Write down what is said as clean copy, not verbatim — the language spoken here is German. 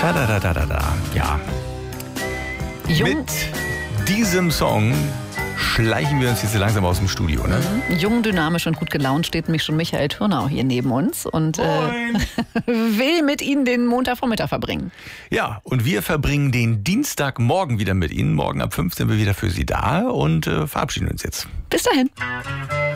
Tadadadadada. Ja. Jung, Mit diesem Song schleichen wir uns jetzt langsam aus dem Studio, ne? jung, dynamisch und gut gelaunt steht nämlich schon Michael Thürnau hier neben uns und will mit Ihnen den Montagvormittag verbringen. Ja, und wir verbringen den Dienstagmorgen wieder mit Ihnen. Morgen ab 15 sind wir wieder für Sie da und verabschieden uns jetzt. Bis dahin.